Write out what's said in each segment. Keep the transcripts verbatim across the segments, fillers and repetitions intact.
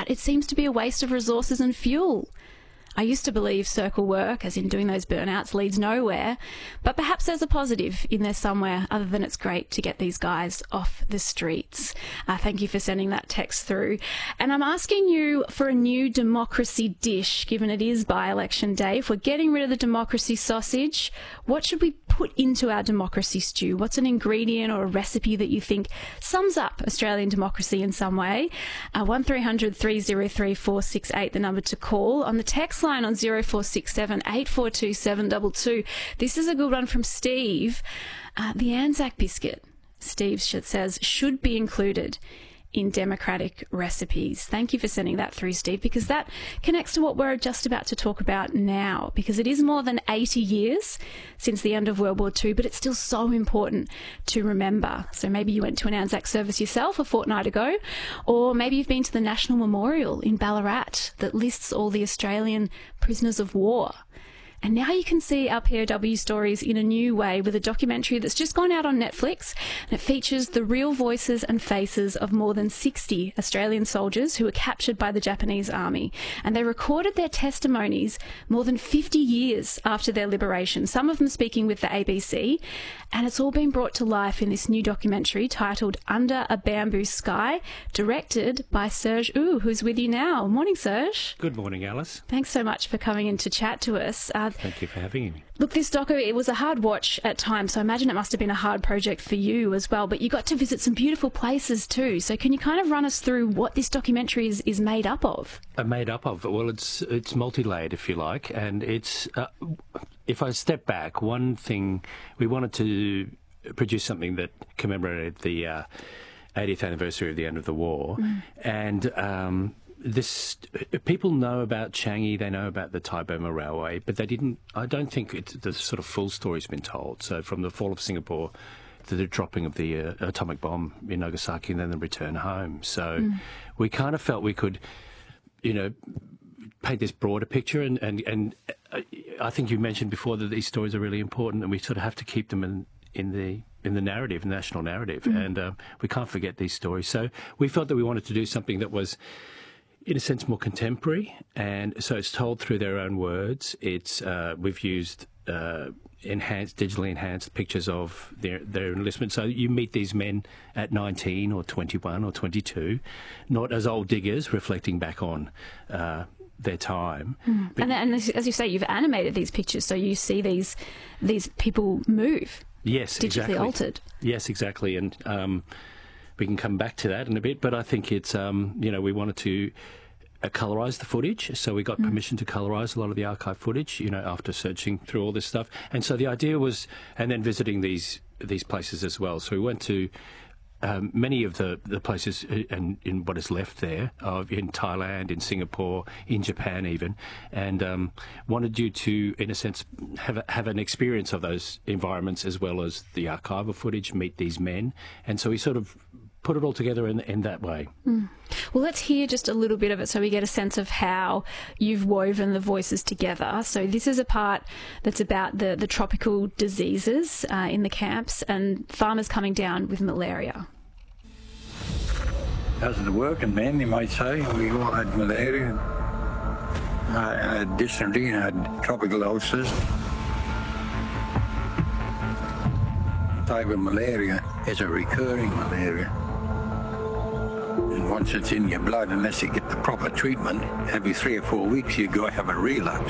but it seems to be a waste of resources and fuel. I used to believe circle work, as in doing those burnouts, leads nowhere, but perhaps there's a positive in there somewhere other than it's great to get these guys off the streets. Uh, thank you for sending that text through. And I'm asking you for a new democracy dish, given it is by-election day. If we're getting rid of the democracy sausage, what should we put into our democracy stew? What's an ingredient or a recipe that you think sums up Australian democracy in some way? Uh, one three hundred three oh three four six eight, the number to call. On the text line on zero four six seven eight four two seven two two. This is a good one from Steve. Uh, the Anzac biscuit, Steve says, should be included in democratic recipes. Thank you for sending that through, Steve, because that connects to what we're just about to talk about now, because it is more than eighty years since the end of World War Two, but it's still so important to remember. So maybe you went to an Anzac service yourself a fortnight ago, or maybe you've been to the National Memorial in Ballarat that lists all the Australian prisoners of war. And now you can see our P O W stories in a new way with a documentary that's just gone out on Netflix, and it features the real voices and faces of more than sixty Australian soldiers who were captured by the Japanese army. And they recorded their testimonies more than fifty years after their liberation, some of them speaking with the A B C. And it's all been brought to life in this new documentary titled Under a Bamboo Sky, directed by Serge Ooh, who's with you now. Morning, Serge. Good morning, Alice. Thanks so much for coming in to chat to us. Uh, Thank you for having me. Look, this doco, it was a hard watch at times, so I imagine it must have been a hard project for you as well, but you got to visit some beautiful places too. So can you kind of run us through what this documentary is, is made up of? Uh, made up of? Well, it's it's multi-layered, if you like, and it's, uh, if I step back, one thing, we wanted to produce something that commemorated the uh, eightieth anniversary of the end of the war, mm. and um, this people know about Changi, they know about the Thai Burma Railway, but they didn't. I don't think it's, the sort of full story's been told. So from the fall of Singapore to the dropping of the uh, atomic bomb in Nagasaki, and then the return home. So mm. we kind of felt we could, you know, paint this broader picture, and and and I think you mentioned before that these stories are really important, and we sort of have to keep them in in the in the narrative, the national narrative, mm. and uh, we can't forget these stories. So we felt that we wanted to do something that was, in a sense, more contemporary, and so it's told through their own words. It's uh, we've used uh, enhanced, digitally enhanced pictures of their their enlistment. So you meet these men at nineteen or twenty-one or twenty-two, not as old diggers reflecting back on uh, their time. Mm. And, and as you say, you've animated these pictures, so you see these these people move. Yes, digitally exactly. altered. Yes, exactly, and. Um, We can come back to that in a bit, but I think it's, um, you know, we wanted to uh, colorise the footage, so we got mm. permission to colorise a lot of the archive footage, you know, after searching through all this stuff. And so the idea was, and then visiting these these places as well. So we went to um, many of the, the places and in what is left there, uh, in Thailand, in Singapore, in Japan even, and um, wanted you to, in a sense, have a, have an experience of those environments as well as the archival footage, meet these men. And so we sort of put it all together in, in that way. Mm. Well, let's hear just a little bit of it so we get a sense of how you've woven the voices together. So this is a part that's about the, the tropical diseases uh, in the camps and farmers coming down with malaria. As the working men, you might say, we all had malaria. I had dysentery and had tropical ulcers. Type of malaria is a recurring malaria. And once it's in your blood, unless you get the proper treatment, every three or four weeks you go have a relapse.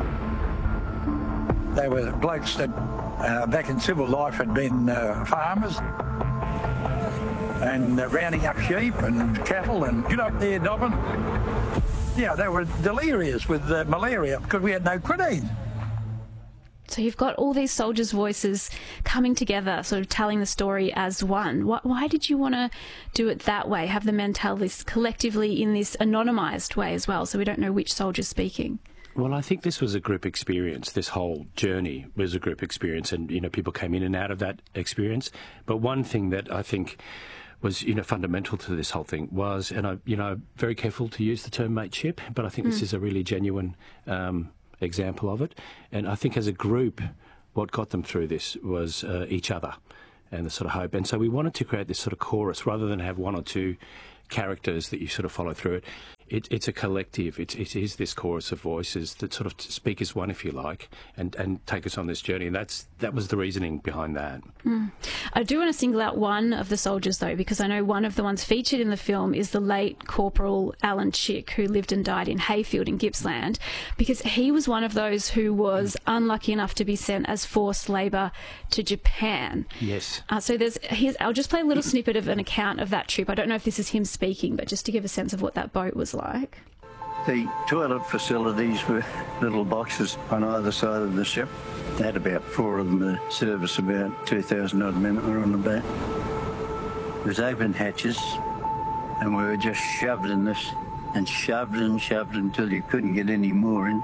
They were blokes that uh, back in civil life had been uh, farmers and uh, rounding up sheep and cattle and get up there dobbing. Yeah, they were delirious with uh, malaria because we had no quinine. So you've got all these soldiers' voices coming together, sort of telling the story as one. Why, why did you want to do it that way, have the men tell this collectively in this anonymised way as well, so we don't know which soldier's speaking? Well, I think this was a group experience. This whole journey was a group experience, and, you know, people came in and out of that experience. But one thing that I think was, you know, fundamental to this whole thing was, and I, you know, very careful to use the term mateship, but I think mm. this is a really genuine um example of it. And I think as a group, what got them through this was uh, each other and the sort of hope. And so we wanted to create this sort of chorus rather than have one or two characters that you sort of follow through it. it, it's a collective. It, it is this chorus of voices that sort of speak as one, if you like, and, and take us on this journey. And that's that was the reasoning behind that. Mm. I do want to single out one of the soldiers, though, because I know one of the ones featured in the film is the late Corporal Alan Chick, who lived and died in Hayfield in Gippsland, because he was one of those who was unlucky enough to be sent as forced labour to Japan. Yes. Uh, so there's, here's, I'll just play a little snippet of an account of that trip. I don't know if this is him speaking, but just to give a sense of what that boat was like. The toilet facilities were little boxes on either side of the ship. They had about four of them to service about two thousand odd men that were on the boat. It was open hatches, and we were just shoved in this, and shoved and shoved until you couldn't get any more in.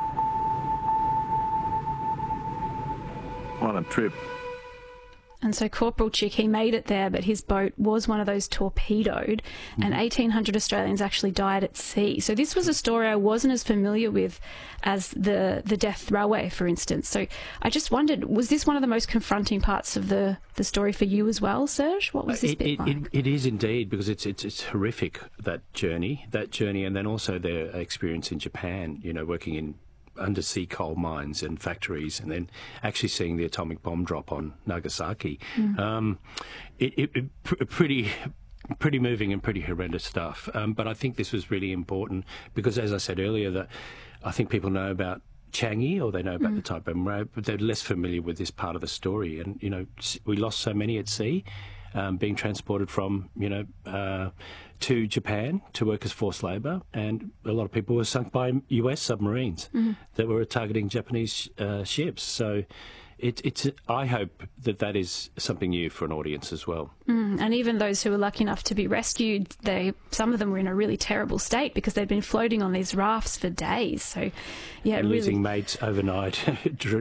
What a trip. And so Corporal Chick, he made it there, but his boat was one of those torpedoed, mm-hmm. and eighteen hundred Australians actually died at sea. So this was a story I wasn't as familiar with as the, the death throwaway, for instance. So I just wondered, was this one of the most confronting parts of the, the story for you as well, Serge? What was this it, bit it, like? It, it is indeed, because it's, it's it's horrific, that journey, that journey, and then also their experience in Japan, you know, working in undersea coal mines and factories, and then actually seeing the atomic bomb drop on Nagasaki. Mm. Um, it, it, it pr- pretty pretty moving and pretty horrendous stuff. Um, but I think this was really important because, as I said earlier, that I think people know about Changi, or they know about mm. the Tai Bom, but they're less familiar with this part of the story. And, you know, we lost so many at sea, um, being transported from, you know, uh, to Japan to work as forced labour, and a lot of people were sunk by U S submarines mm. that were targeting Japanese uh, ships. So it, it's, I hope that that is something new for an audience as well. Mm, and even those who were lucky enough to be rescued, they some of them were in a really terrible state because they'd been floating on these rafts for days. So, yeah, and really... losing mates overnight who,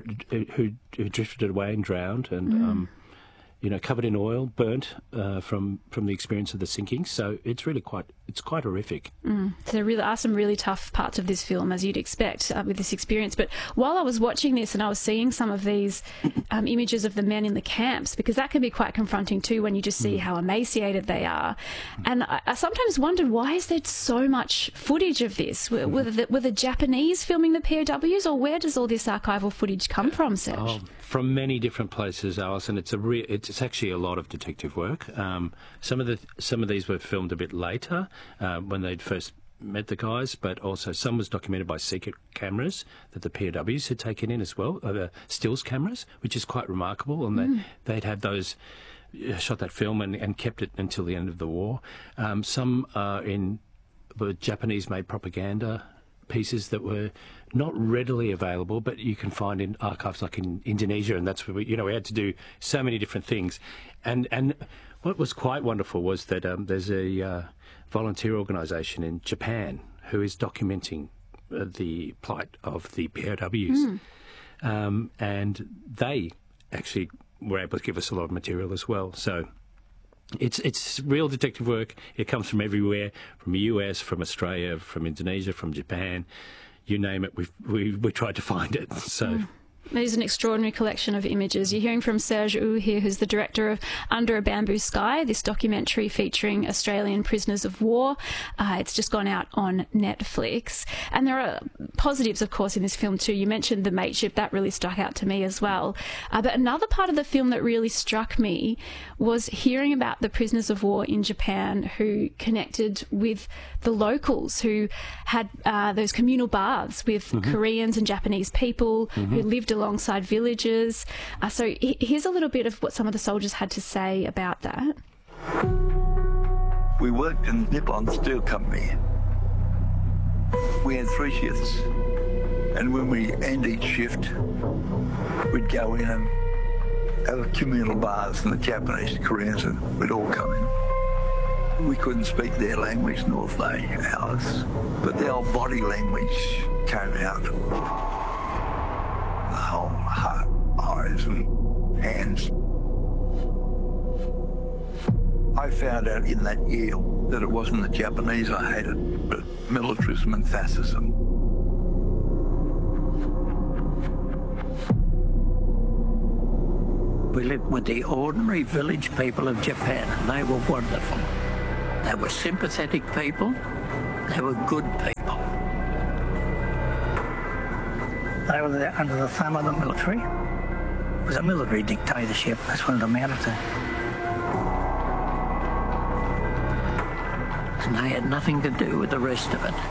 who drifted away and drowned, and mm. um, you know, covered in oil, burnt uh, from from the experience of the sinking. So it's really quite it's quite horrific. Mm. So there really are some really tough parts of this film, as you'd expect, uh, with this experience. But while I was watching this and I was seeing some of these um, images of the men in the camps, because that can be quite confronting too when you just see mm. how emaciated they are. And I, I sometimes wondered, why is there so much footage of this? Were, were, the, were the Japanese filming the P O Ws, or where does all this archival footage come from, Serge? Oh, from many different places, Alison. It's a re- it's actually a lot of detective work. Um, some of the some of these were filmed a bit later, uh, when they'd first met the guys, but also some was documented by secret cameras that the P O Ws had taken in as well, uh, the stills cameras, which is quite remarkable. And mm. they, they'd had those, uh, shot that film and, and kept it until the end of the war. Um, some are in the Japanese-made propaganda pieces that were not readily available, but you can find in archives like in Indonesia, and that's where we, you know, we had to do so many different things. And and what was quite wonderful was that um, there's a uh, volunteer organisation in Japan who is documenting uh, the plight of the P O Ws, mm. um, and they actually were able to give us a lot of material as well. So It's it's real detective work. It comes from everywhere, from the U S, from Australia, from Indonesia, from Japan, you name it. We've we we tried to find it. So. Mm. It is an extraordinary collection of images. You're hearing from Serge Wu here, who's the director of Under a Bamboo Sky, this documentary featuring Australian prisoners of war. Uh, it's just gone out on Netflix. And there are positives, of course, in this film too. You mentioned the mateship. That really stuck out to me as well. Uh, but another part of the film that really struck me was hearing about the prisoners of war in Japan who connected with the locals, who had uh, those communal baths with mm-hmm. Koreans and Japanese people mm-hmm. who lived alongside villages. Uh, so here's a little bit of what some of the soldiers had to say about that. We worked in Nippon Steel Company. We had three shifts. And when we end each shift, we'd go in and have a communal baths, and the Japanese, Koreans, and we'd all come in. We couldn't speak their language, nor they ours, but their old body language came out. The whole heart, eyes and hands. I found out in that year that it wasn't the Japanese I hated, but militarism and fascism. We lived with the ordinary village people of Japan, and they were wonderful. They were sympathetic people. They were good people. They were the, under the thumb of the military. It was a military dictatorship. That's what it amounted to. And they had nothing to do with the rest of it.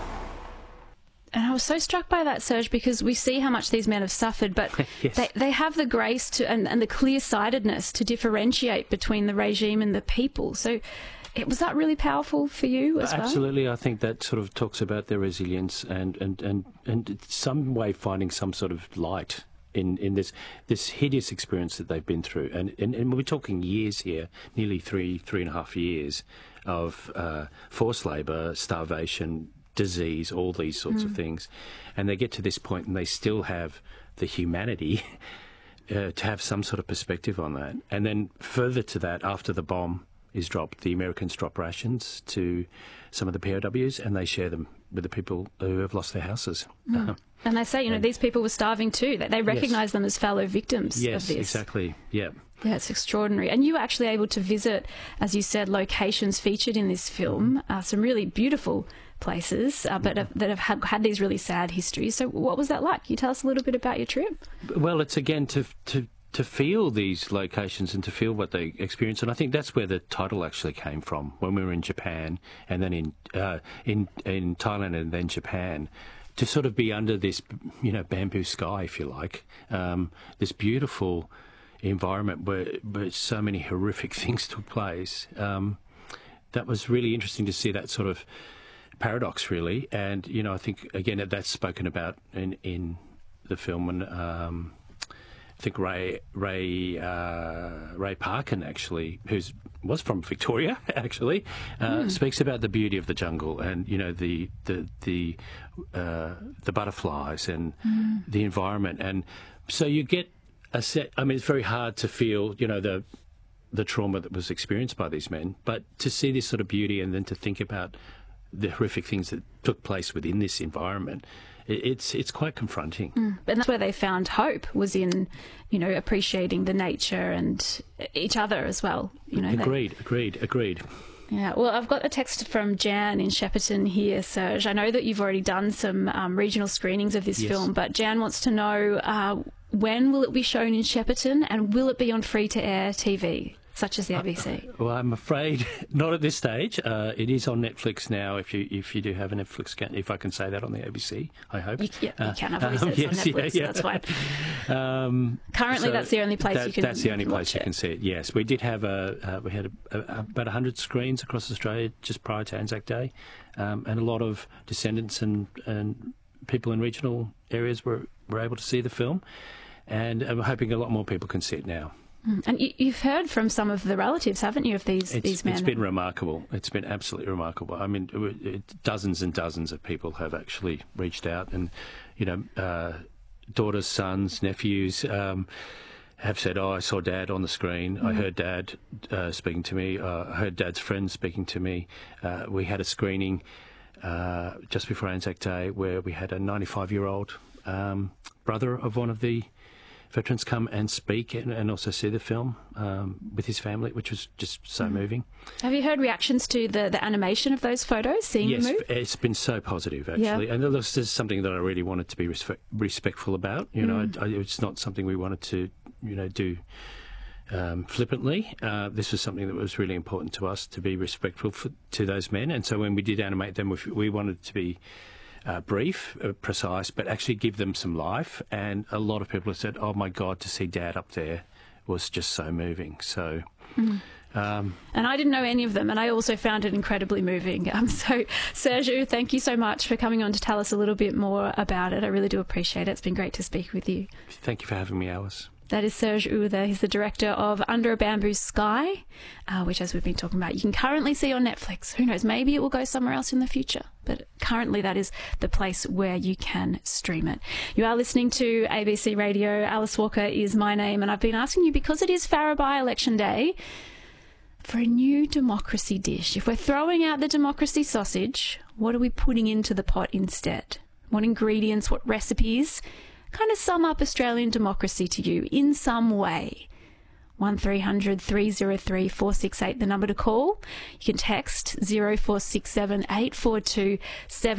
And I was so struck by that, Serge, because we see how much these men have suffered, but yes. they, they have the grace to and, and the clear-sightedness to differentiate between the regime and the people. So it, was that really powerful for you as well? Absolutely. I think that sort of talks about their resilience and, and, and, and some way finding some sort of light in, in this this hideous experience that they've been through. And, and, and we're talking years here, nearly three, three and a half years of uh, forced labour, starvation, disease, all these sorts mm. of things, and they get to this point and they still have the humanity uh, to have some sort of perspective on that. And then further to that, after the bomb is dropped, the Americans drop rations to some of the P O Ws and they share them with the people who have lost their houses. Mm. Uh, and they say, you know, and these people were starving too. They, they recognise yes. them as fellow victims yes, of this. Yes, exactly, yeah. Yeah, it's extraordinary. And you were actually able to visit, as you said, locations featured in this film, uh, some really beautiful places, uh, but have, that have had, had these really sad histories. So what was that like? Can you tell us a little bit about your trip? Well, it's again to to to feel these locations and to feel what they experience, and I think that's where the title actually came from. When we were in Japan, and then in uh, in in Thailand, and then Japan, to sort of be under this, you know, bamboo sky, if you like, um, this beautiful environment where, where so many horrific things took place. Um, that was really interesting to see that sort of paradox, really. And, you know, I think, again, that's spoken about in, in the film. And um, I think Ray Ray uh, Ray Parkin, actually, who's was from Victoria, actually, uh, mm. speaks about the beauty of the jungle and, you know, the the the, uh, the butterflies and mm. the environment. And so you get a set. I mean, it's very hard to feel, you know, the the trauma that was experienced by these men, but to see this sort of beauty and then to think about the horrific things that took place within this environment, it, it's it's quite confronting. Mm. And that's where they found hope, was in, you know, appreciating the nature and each other as well. You know, agreed, they... agreed, agreed. Yeah, well, I've got a text from Jan in Shepparton here, Serge. I know that you've already done some um, regional screenings of this yes. film, but Jan wants to know uh, when will it be shown in Shepparton and will it be on free-to-air T V? Such as the A B C? Uh, well, I'm afraid not at this stage. Uh, it is on Netflix now. If you if you do have a Netflix account, if I can say that on the A B C, I hope. You, yeah, uh, you can. I've always um, said it's yes, on Netflix. Yeah, yeah. So that's fine. Um, Currently, so that's the only place that, you can. That's the only place you it. can see it. Yes, we did have a uh, we had a, a, about a hundred screens across Australia just prior to Anzac Day, um, and a lot of descendants and and people in regional areas were were able to see the film, and I'm hoping a lot more people can see it now. And you, you've heard from some of the relatives, haven't you, of these it's, these men? It's been remarkable. It's been absolutely remarkable. I mean, it, it, dozens and dozens of people have actually reached out, and you know, uh, daughters, sons, nephews um, have said, "Oh, I saw Dad on the screen. Mm-hmm. I heard Dad uh, speaking to me. Uh, I heard Dad's friends speaking to me. Uh, we had a screening uh, just before Anzac Day where we had a ninety-five-year-old um, brother of one of the veterans come and speak and, and also see the film um, with his family, which was just so mm. moving. Have you heard reactions to the, the animation of those photos, seeing yes, them move? Yes, it's been so positive, actually. Yeah. And this is something that I really wanted to be respe- respectful about. You know, mm. I, I, it's not something we wanted to, you know, do um, flippantly. Uh, this was something that was really important to us, to be respectful for, to those men. And so when we did animate them, we, we wanted to be Uh, brief, uh, precise, but actually give them some life. And a lot of people have said, "Oh my God, to see Dad up there was just so moving." So, mm. um, and I didn't know any of them, and I also found it incredibly moving. Um, so, Serge, thank you so much for coming on to tell us a little bit more about it. I really do appreciate it. It's been great to speak with you. Thank you for having me, Alice. That is Serge Uwatha. He's the director of Under a Bamboo Sky, uh, which, as we've been talking about, you can currently see on Netflix. Who knows, maybe it will go somewhere else in the future. But currently that is the place where you can stream it. You are listening to A B C Radio. Alice Walker is my name, and I've been asking you, because it is Farrabee Election Day, for a new democracy dish. If we're throwing out the democracy sausage, what are we putting into the pot instead? What ingredients, what recipes kind of sum up Australian democracy to you in some way? one three hundred three oh three four six eight, the number to call. You can text zero four six seven eight four two seven